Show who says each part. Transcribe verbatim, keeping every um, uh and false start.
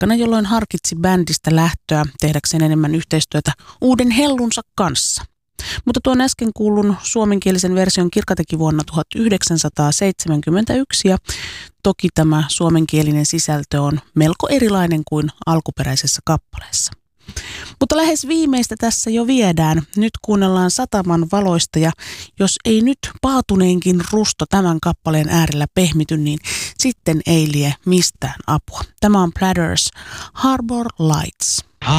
Speaker 1: aikana, jolloin harkitsi bändistä lähtöä tehdäkseen enemmän yhteistyötä uuden hellunsa kanssa. Mutta tuon äsken kuulun suomenkielisen version Kirkka teki vuonna tuhatyhdeksänsataaseitsemänkymmentäyksi ja toki tämä suomenkielinen sisältö on melko erilainen kuin alkuperäisessä kappaleessa. Mutta lähes viimeistä tässä jo viedään. Nyt kuunnellaan Sataman valoista ja jos ei nyt paatuneenkin rusto tämän kappaleen äärellä pehmity, niin sitten ei lie mistään apua. Tämä on Platters Harbor Lights.